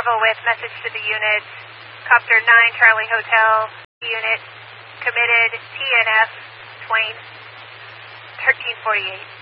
Orville with message to the unit. Copter 9 Charlie Hotel unit committed TNF Twain 1348.